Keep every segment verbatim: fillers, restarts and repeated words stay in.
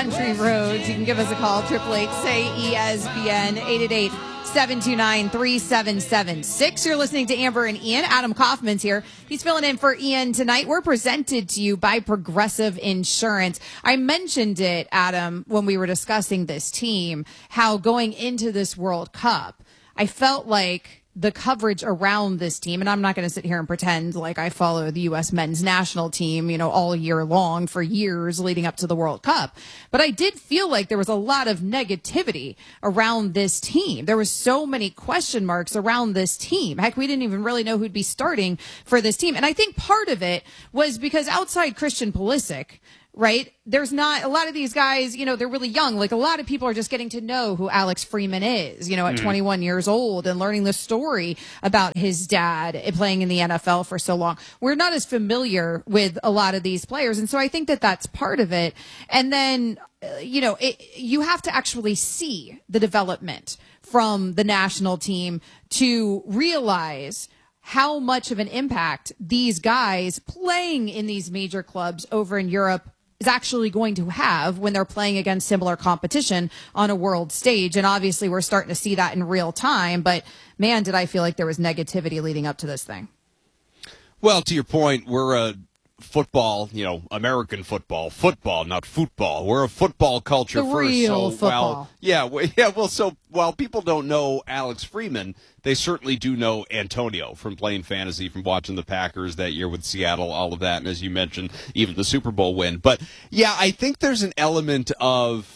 country roads. You can give us a call, triple eight say E S P N, eight eight eight, seven two nine, three seven seven six. You're listening to Amber and Ian. Adam Kaufman's here. He's filling in for Ian tonight. We're presented to you by Progressive Insurance. I mentioned it, Adam, when we were discussing this team, how going into this World Cup, I felt like the coverage around this team, and I'm not going to sit here and pretend like I follow the U S men's national team, you know, all year long for years leading up to the World Cup. But I did feel like there was a lot of negativity around this team. There was so many question marks around this team. Heck, we didn't even really know who'd be starting for this team. And I think part of it was because outside Christian Pulisic, right, there's not a lot of these guys, you know, they're really young. Like a lot of people are just getting to know who Alex Freeman is, you know, at mm. twenty-one years old and learning the story about his dad playing in the N F L for so long. We're not as familiar with a lot of these players. And so I think that that's part of it. And then, uh, you know, it, you have to actually see the development from the national team to realize how much of an impact these guys playing in these major clubs over in Europe is actually going to have when they're playing against similar competition on a world stage. And obviously we're starting to see that in real time. But man, did I feel like there was negativity leading up to this thing. Well, to your point, we're a football, you know, American football, football, not football. We're a football culture the first. Real so, football. Well, yeah, well, yeah. Well, so while people don't know Alex Freeman, they certainly do know Antonio from playing fantasy, from watching the Packers that year with Seattle, all of that, and as you mentioned, even the Super Bowl win. But yeah, I think there's an element of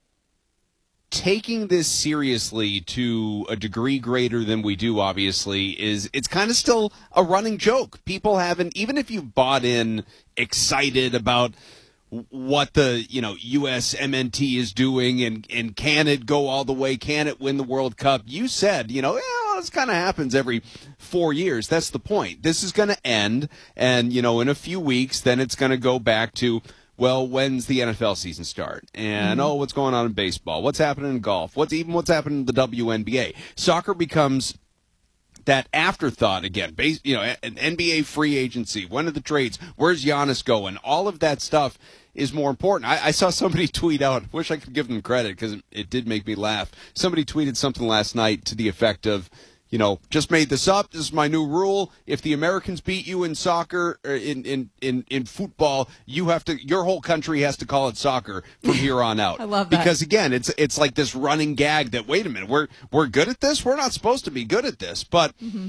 taking this seriously to a degree greater than we do, obviously, is it's kind of still a running joke. People haven't, even if you bought in excited about what the, you know, U S M N T is doing and, and can it go all the way? Can it win the World Cup? You said, you know, yeah, well, this kind of happens every four years. That's the point. This is going to end. And, you know, in a few weeks, then it's going to go back to, well, when's the N F L season start? And, mm-hmm. oh, what's going on in baseball? What's happening in golf? What's even what's happening in the W N B A? Soccer becomes that afterthought again. Base, you know, an N B A free agency. When are the trades? Where's Giannis going? All of that stuff is more important. I, I saw somebody tweet out, wish I could give them credit because it, it did make me laugh. Somebody tweeted something last night to the effect of, you know, just made this up. This is my new rule. If the Americans beat you in soccer, or in, in, in, in football, you have to, your whole country has to call it soccer from here on out. I love that. Because again, it's, it's like this running gag that, wait a minute, we're, we're good at this. We're not supposed to be good at this, but mm-hmm.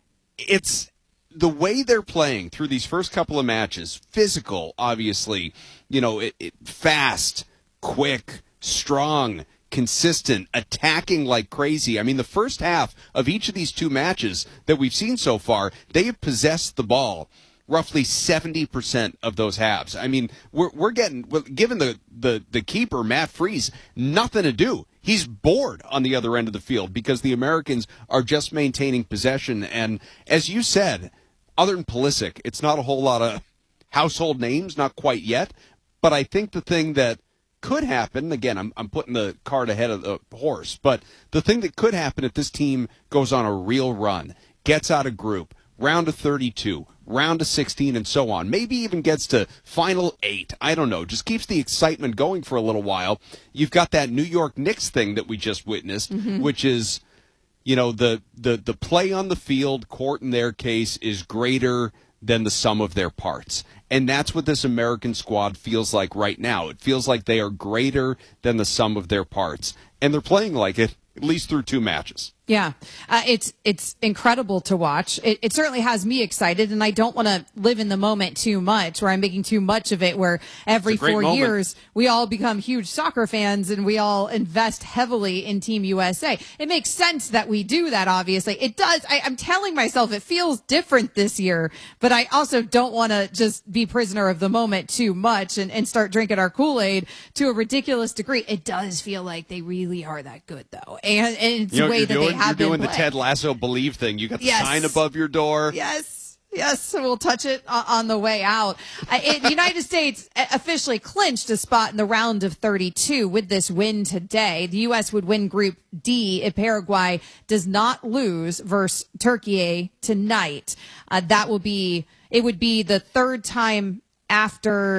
it's the way they're playing through these first couple of matches, physical, obviously, you know, it, it, fast, quick, strong, consistent, attacking like crazy. I mean, the first half of each of these two matches that we've seen so far, they have possessed the ball roughly seventy percent of those halves. I mean, we're we're getting, given the, the, the keeper, Matt Freese, nothing to do. He's bored on the other end of the field because the Americans are just maintaining possession. And as you said, other than Pulisic, it's not a whole lot of household names, not quite yet. But I think the thing that could happen, again, I'm I'm putting the cart ahead of the horse, but the thing that could happen if this team goes on a real run, gets out of group, round of thirty-two, round of sixteen, and so on, maybe even gets to final eight, I don't know, just keeps the excitement going for a little while. You've got that New York Knicks thing that we just witnessed, mm-hmm. which is, you know, the, the, the play on the field, court in their case, is greater than the sum of their parts. And that's what this American squad feels like right now. It feels like they are greater than the sum of their parts. And they're playing like it, at least through two matches. Yeah, uh, it's it's incredible to watch. It, it certainly has me excited, and I don't want to live in the moment too much, where I'm making too much of it, where every four moment. years we all become huge soccer fans and we all invest heavily in Team U S A. It makes sense that we do that, obviously. It does. I, I'm telling myself it feels different this year, but I also don't want to just be prisoner of the moment too much and, and start drinking our Kool-Aid to a ridiculous degree. It does feel like they really are that good, though, and, and it's you know, the way that doing, they have You're doing been the Ted Lasso Believe thing. You got the yes. sign above your door. Yes. Yes, we'll touch it on the way out. Uh, it, the United States officially clinched a spot in the round of thirty-two with this win today. The U S would win Group D if Paraguay does not lose versus Turkey tonight. Uh, that will be, it would be the third time after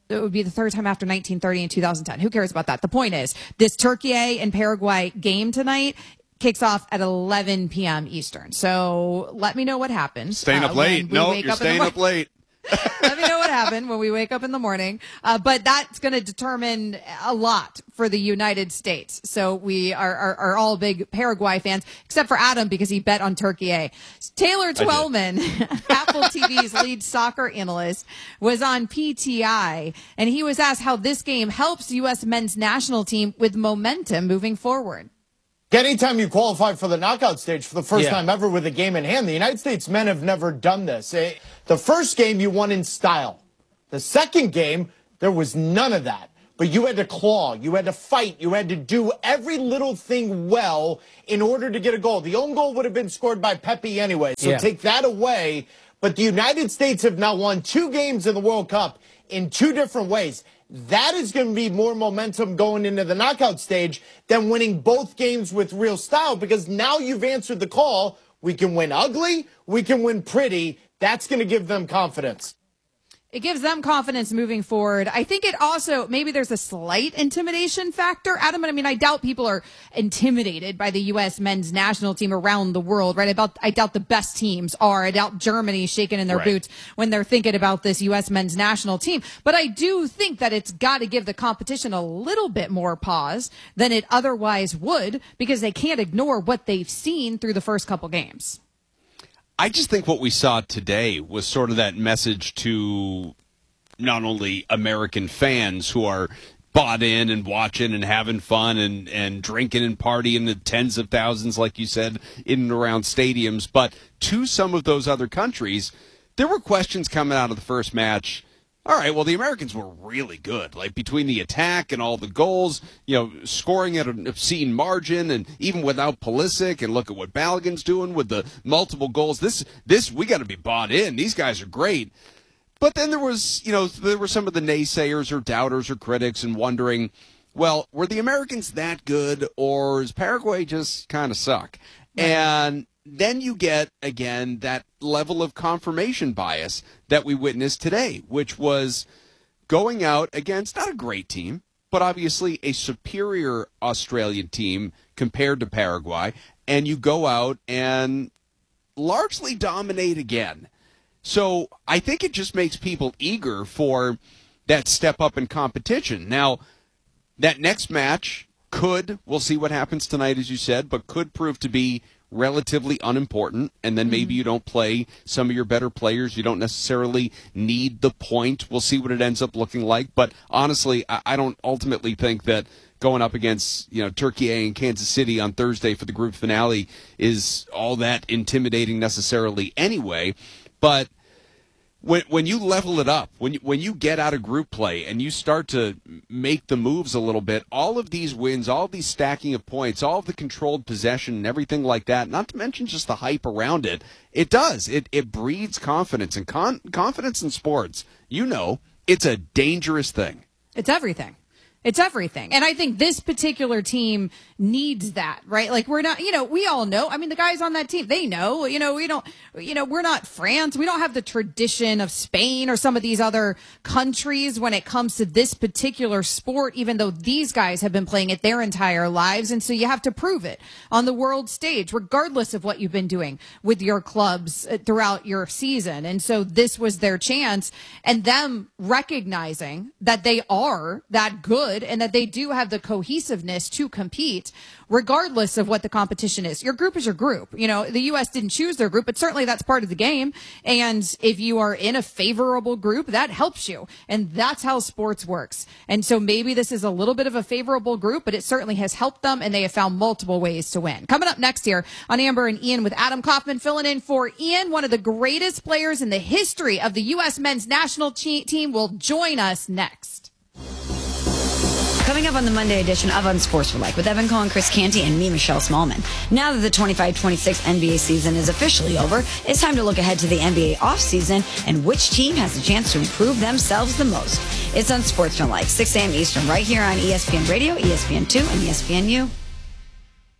It would be the third time after nineteen thirty and two thousand ten. Who cares about that? The point is, this Turkey and Paraguay game tonight kicks off at eleven p.m. Eastern. So let me know what happens. Staying uh, up late. No, you're up staying up late. Let me know what happened when we wake up in the morning. Uh, but that's going to determine a lot for the United States. So we are, are, are all big Paraguay fans, except for Adam because he bet on Turkey. Taylor Twellman, Apple T V's lead soccer analyst, was on P T I, and he was asked how this game helps U S men's national team with momentum moving forward. Anytime you qualify for the knockout stage for the first yeah. time ever with a game in hand, the United States men have never done this. The first game you won in style. The second game, there was none of that. But you had to claw, you had to fight, you had to do every little thing well in order to get a goal. The own goal would have been scored by Pepe anyway, so yeah. take that away. But the United States have now won two games in the World Cup in two different ways. That is going to be more momentum going into the knockout stage than winning both games with real style, because now you've answered the call. We can win ugly. We can win pretty. That's going to give them confidence. It gives them confidence moving forward. I think it also, maybe there's a slight intimidation factor. Adam, I mean, I doubt people are intimidated by the U S men's national team around the world, right? I doubt, I doubt the best teams are. I doubt Germany shaking in their right. boots when they're thinking about this U S men's national team. But I do think that it's got to give the competition a little bit more pause than it otherwise would, because they can't ignore what they've seen through the first couple games. I just think what we saw today was sort of that message to not only American fans who are bought in and watching and having fun and, and drinking and partying the tens of thousands, like you said, in and around stadiums, but to some of those other countries, there were questions coming out of the first match. All right, well, the Americans were really good. Like, between the attack and all the goals, you know, scoring at an obscene margin, and even without Pulisic, and look at what Balogun's doing with the multiple goals. This, this we got to be bought in. These guys are great. But then there was, you know, there were some of the naysayers or doubters or critics and wondering, well, were the Americans that good, or is Paraguay just kind of suck? Right. And then you get, again, that level of confirmation bias that we witnessed today, which was going out against not a great team, but obviously a superior Australian team compared to Paraguay, and you go out and largely dominate again. So I think it just makes people eager for that step up in competition. Now, that next match could, we'll see what happens tonight, as you said, but could prove to be relatively unimportant, and then maybe you don't play some of your better players. You don't necessarily need the point. We'll see what it ends up looking like. But honestly, I don't ultimately think that going up against, you know, Turkey and Kansas City on Thursday for the group finale is all that intimidating necessarily anyway. But When when you level it up, when you, when you get out of group play and you start to make the moves a little bit, all of these wins, all of these stacking of points, all of the controlled possession and everything like that, not to mention just the hype around it, it does. It it breeds confidence. And con- confidence in sports, you know, it's a dangerous thing. It's everything. It's everything. And I think this particular team needs that, right? Like, we're not, you know, we all know. I mean, the guys on that team, they know, you know, we don't, you know, we're not France. We don't have the tradition of Spain or some of these other countries when it comes to this particular sport, even though these guys have been playing it their entire lives. And so you have to prove it on the world stage, regardless of what you've been doing with your clubs throughout your season. And so this was their chance, and them recognizing that they are that good and that they do have the cohesiveness to compete regardless of what the competition is. Your group is your group. You know, the U S didn't choose their group, but certainly that's part of the game. And if you are in a favorable group, that helps you. And that's how sports works. And so maybe this is a little bit of a favorable group, but it certainly has helped them, and they have found multiple ways to win. Coming up next here on Amber and Ian with Adam Kaufman filling in for Ian, one of the greatest players in the history of the U S men's national team, will join us next. Coming up on the Monday edition of Unsportsmanlike with Evan Cohen, Chris Canty, and me, Michelle Smallman. Now that the twenty-five twenty-six N B A season is officially over, it's time to look ahead to the N B A offseason and which team has a chance to improve themselves the most. It's Unsportsmanlike, six a.m. Eastern, right here on E S P N Radio, E S P N two, and E S P N U.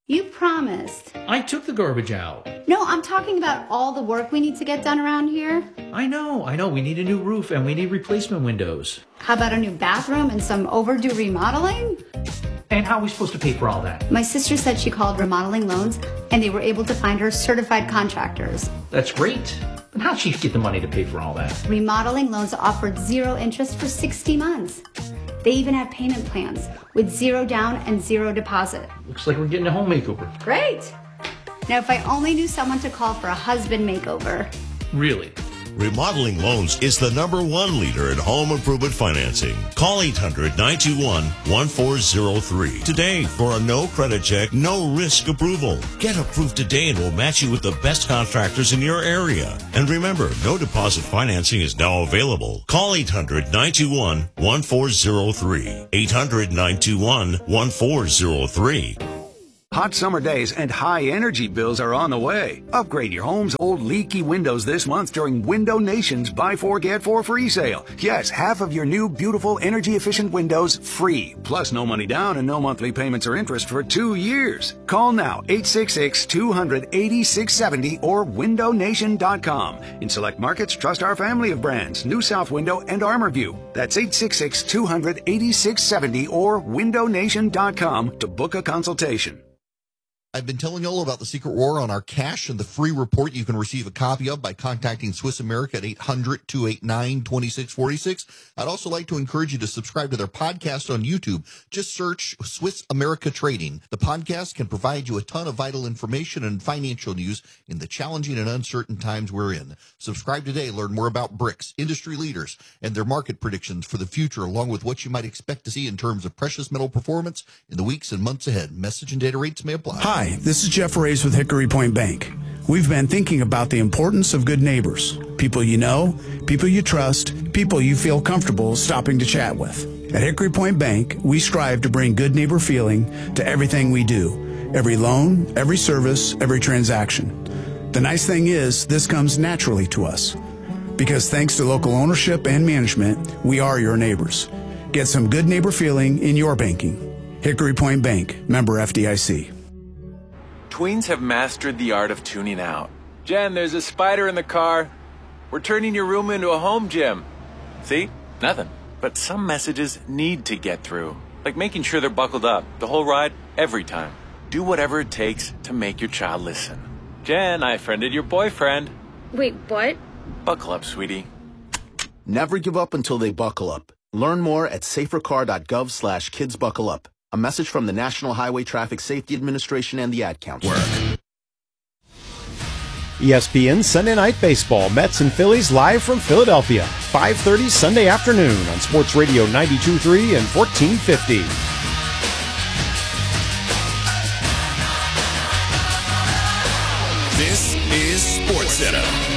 You promised. I took the garbage out. No, I'm talking about all the work we need to get done around here. I know, I know. We need a new roof and we need replacement windows. How about a new bathroom and some overdue remodeling? And how are we supposed to pay for all that? My sister said she called Remodeling Loans and they were able to find her certified contractors. That's great. But how'd she get the money to pay for all that? Remodeling Loans offered zero interest for sixty months. They even have payment plans with zero down and zero deposit. Looks like we're getting a home makeover. Great. Now, if I only knew someone to call for a husband makeover. Really? Remodeling Loans is the number one leader in home improvement financing. Call eight hundred, nine two one, one four zero three today for a no credit check, no risk approval. Get approved today and we'll match you with the best contractors in your area. And remember, no deposit financing is now available. Call eight hundred, nine two one, one four zero three. eight hundred, nine two one, one four zero three. Hot summer days and high energy bills are on the way. Upgrade your home's old leaky windows this month during Window Nation's Buy Four Get Four free sale. Yes, half of your new beautiful energy efficient windows free. Plus no money down and no monthly payments or interest for two years. Call now eight six six, two hundred, eighty-six seventy or window nation dot com. In select markets, trust our family of brands, New South Window and ArmorView. That's eight six six, two hundred, eighty-six seventy or window nation dot com to book a consultation. I've been telling you all about the secret war on our cash and the free report you can receive a copy of by contacting Swiss America at eight hundred, two eight nine, two six four six. I'd also like to encourage you to subscribe to their podcast on YouTube. Just search Swiss America Trading. The podcast can provide you a ton of vital information and financial news in the challenging and uncertain times we're in. Subscribe today. Learn more about BRICS, industry leaders, and their market predictions for the future, along with what you might expect to see in terms of precious metal performance in the weeks and months ahead. Message and data rates may apply. Hi, this is Jeff Reyes with Hickory Point Bank. We've been thinking about the importance of good neighbors, people you know, people you trust, people you feel comfortable stopping to chat with. At Hickory Point Bank, we strive to bring good neighbor feeling to everything we do, every loan, every service, every transaction. The nice thing is, this comes naturally to us, because thanks to local ownership and management, we are your neighbors. Get some good neighbor feeling in your banking. Hickory Point Bank, member F D I C. Tweens have mastered the art of tuning out. Jen, there's a spider in the car. We're turning your room into a home gym. See? Nothing. But some messages need to get through. Like making sure they're buckled up the whole ride, every time. Do whatever it takes to make your child listen. Jen, I friended your boyfriend. Wait, what? Buckle up, sweetie. Never give up until they buckle up. Learn more at safercar.gov slash kids buckle up. A message from the National Highway Traffic Safety Administration and the Ad Council. E S P N Sunday Night Baseball. Mets and Phillies live from Philadelphia. five thirty Sunday afternoon on Sports Radio ninety-two point three and fourteen fifty. This is SportsCenter.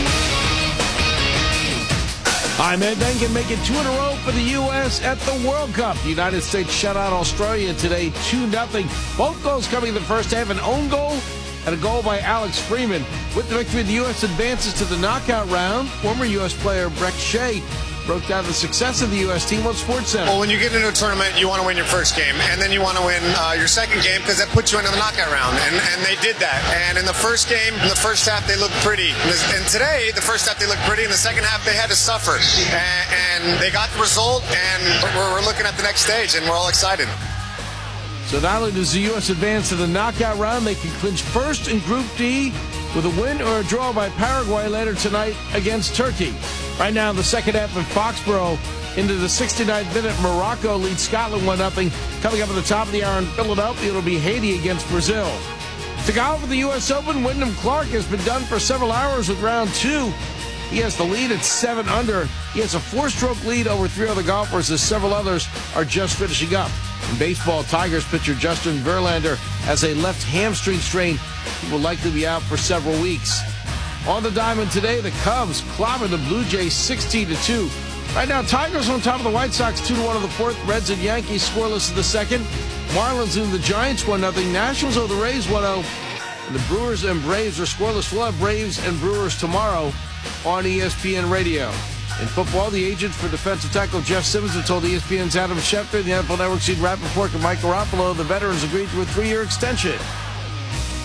I'm Ed Benkin, making two in a row for the U S at the World Cup. The United States shut out Australia today two nothing. Both goals coming in the first half, an own goal and a goal by Alex Freeman. With the victory, the U S advances to the knockout round. Former U S player Brek Shea broke down the success of the U S team on SportsCenter. Well, when you get into a tournament, you want to win your first game, and then you want to win uh, your second game because that puts you into the knockout round, and, and they did that. And in the first game, in the first half, they looked pretty. And today, the first half, they looked pretty. In the second half, they had to suffer. And, and they got the result, and we're, we're looking at the next stage, and we're all excited. So not only does the U S advance to the knockout round, they can clinch first in Group D with a win or a draw by Paraguay later tonight against Turkey. Right now, in the second half in Foxborough, into the sixty-ninth minute, Morocco leads Scotland one nothing. Coming up at the top of the hour in Philadelphia, it'll be Haiti against Brazil. To golf at the U S Open, Wyndham Clark has been done for several hours with round two. He has the lead at seven under. He has a four-stroke lead over three other golfers as several others are just finishing up. In baseball, Tigers pitcher Justin Verlander has a left hamstring strain. He will likely be out for several weeks. On the diamond today, the Cubs clobbered the Blue Jays sixteen to two. Right now, Tigers on top of the White Sox two to one in the fourth. Reds and Yankees scoreless in the second. Marlins and the Giants one nothing. Nationals over the Rays one oh. And the Brewers and Braves are scoreless. We'll have Braves and Brewers tomorrow on E S P N Radio. In football, the agents for defensive tackle Jeff Simmons have told E S P N's Adam Schefter, the N F L Network's Ian Rappaport, and Mike Garoppolo the veterans agreed to a three-year extension.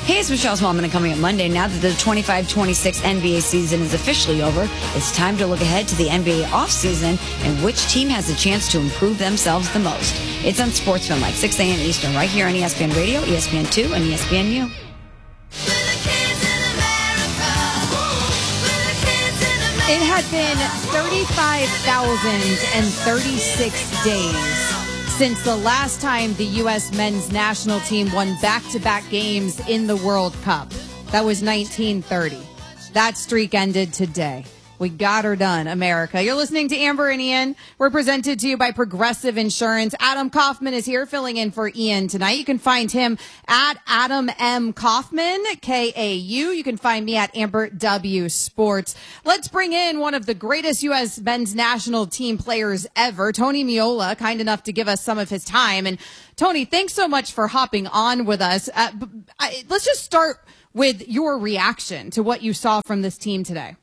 Hey, it's Michelle Smallman, and coming up Monday, now that the twenty-five twenty-six N B A season is officially over, it's time to look ahead to the N B A offseason and which team has a chance to improve themselves the most. It's on Sportsman, like six a.m. Eastern, right here on E S P N Radio, E S P N two, and E S P N U. It had been thirty-five thousand thirty-six days since the last time the U S men's national team won back-to-back games in the World Cup. That was nineteen thirty. That streak ended today. We got her done, America. You're listening to Amber and Ian. We're presented to you by Progressive Insurance. Adam Kaufman is here filling in for Ian tonight. You can find him at Adam M. Kaufman, K A U. You can find me at Amber W. Sports. Let's bring in one of the greatest U S men's national team players ever, Tony Meola, kind enough to give us some of his time. And Tony, thanks so much for hopping on with us. Uh, I, let's just start with your reaction to what you saw from this team today.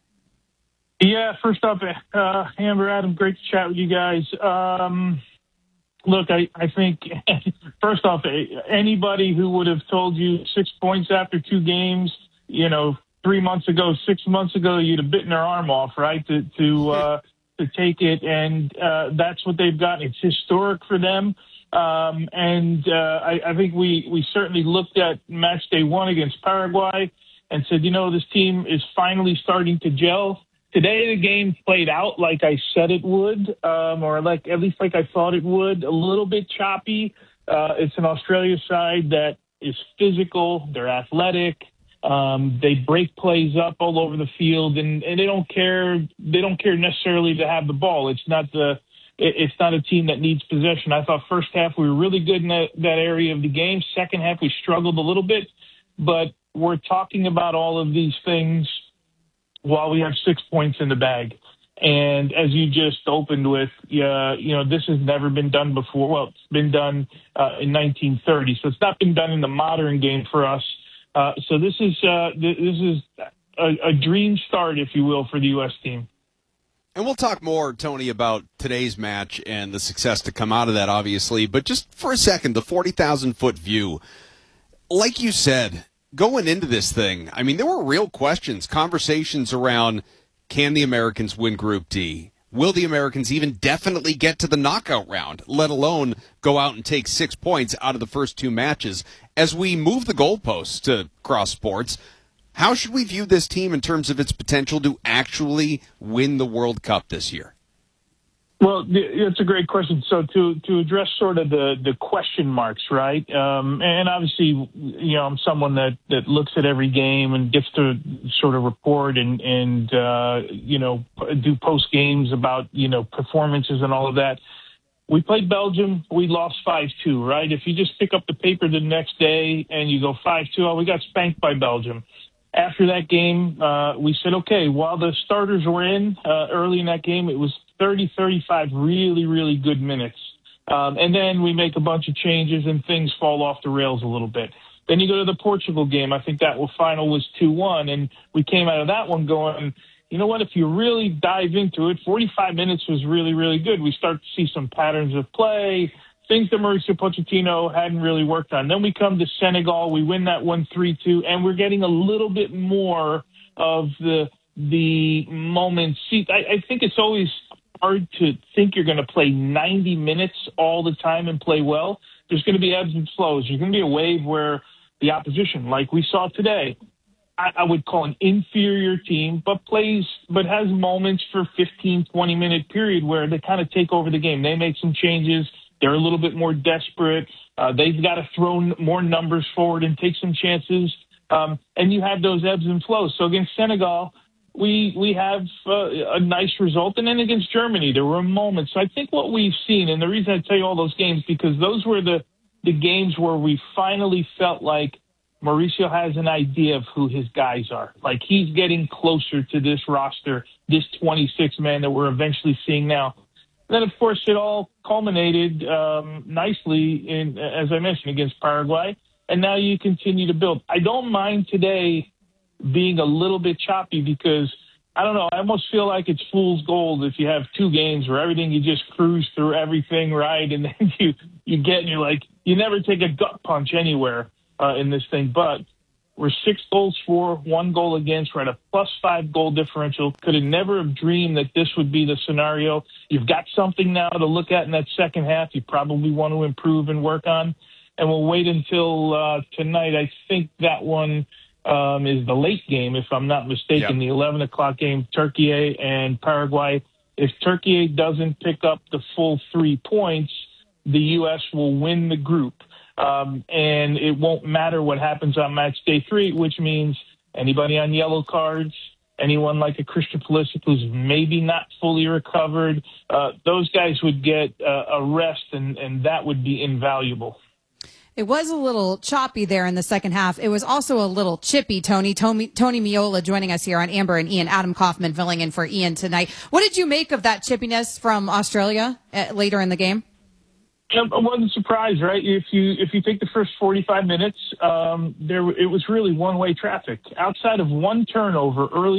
Yeah, first off, uh, Amber, Adam, great to chat with you guys. Um, look, I, I think, first off, anybody who would have told you six points after two games, you know, three months ago, six months ago, you'd have bitten their arm off, right, to to, uh, to take it. And uh, that's what they've gotten. It's historic for them. Um, and uh, I, I think we, we certainly looked at match day one against Paraguay and said, you know, this team is finally starting to gel. Today, the game played out like I said it would, um, or like at least like I thought it would. A little bit choppy. Uh, it's an Australia side that is physical. They're athletic. Um, they break plays up all over the field, and, and they don't care. They don't care necessarily to have the ball. It's not the. It, it's not a team that needs possession. I thought first half we were really good in that, that area of the game. Second half we struggled a little bit, but we're talking about all of these things while we have six points in the bag. And as you just opened with, uh, you know, this has never been done before. Well, it's been done uh, in nineteen thirty, so it's not been done in the modern game for us. Uh, so this is uh, this is a, a dream start, if you will, for the U S team. And we'll talk more, Tony, about today's match and the success to come out of that, obviously. But just for a second, the forty thousand foot view, like you said, going into this thing, I mean, there were real questions, conversations around, can the Americans win Group D? Will the Americans even definitely get to the knockout round, let alone go out and take six points out of the first two matches? As we move the goalposts to cross sports, how should we view this team in terms of its potential to actually win the World Cup this year? Well, it's a great question. So to, to address sort of the, the question marks, right? Um, and obviously, you know, I'm someone that, that looks at every game and gets to sort of report and, and uh, you know, do post games about, you know, performances and all of that. We played Belgium. We lost five two, right? If you just pick up the paper the next day and you go five two, oh, we got spanked by Belgium. After that game, uh, we said, okay, while the starters were in uh, early in that game, it was thirty, thirty-five really, really good minutes. Um, and then we make a bunch of changes and things fall off the rails a little bit. Then you go to the Portugal game. I think that final was two one. And we came out of that one going, you know what, if you really dive into it, forty-five minutes was really, really good. We start to see some patterns of play, things that Mauricio Pochettino hadn't really worked on. Then we come to Senegal. We win that one three two, and we're getting a little bit more of the the moments. See, I, I think it's always hard to think you're going to play ninety minutes all the time and play well. There's going to be ebbs and flows. There's going to be a wave where the opposition, like we saw today, I, I would call an inferior team, but plays, but has moments for fifteen, twenty minute period where they kind of take over the game. They make some changes. They're a little bit more desperate. Uh, they've got to throw n- more numbers forward and take some chances. Um, and you have those ebbs and flows. So against Senegal, we we have uh, a nice result. And then against Germany, there were moments. So I think what we've seen, and the reason I tell you all those games, because those were the, the games where we finally felt like Mauricio has an idea of who his guys are. Like he's getting closer to this roster, this twenty-six man that we're eventually seeing now. Then, of course, it all culminated um, nicely, in, as I mentioned, against Paraguay. And now you continue to build. I don't mind today being a little bit choppy because, I don't know, I almost feel like it's fool's gold if you have two games where everything, you just cruise through everything, right? And then you, you get, and you're like, you never take a gut punch anywhere uh, in this thing. But We're six goals for, one goal against. We're at a plus five goal differential. Could have never have dreamed that this would be the scenario. You've got something now to look at in that second half. You probably want to improve and work on. And we'll wait until uh, tonight. I think that one um, is the late game, if I'm not mistaken, yep. The eleven o'clock game, Turkey and Paraguay. If Turkey doesn't pick up the full three points, the U S will win the group. Um, and it won't matter what happens on match day three, which means anybody on yellow cards, anyone like a Christian Pulisic who's maybe not fully recovered, uh, those guys would get uh, a rest, and, and that would be invaluable. It was a little choppy there in the second half. It was also a little chippy, Tony. Tony, Tony Meola joining us here on Amber and Ian. Adam Kaufman filling in for Ian tonight. What did you make of that chippiness from Australia uh, later in the game? I wasn't surprised, right? If you if you take the first forty-five minutes, um, there it was really one-way traffic. Outside of one turnover early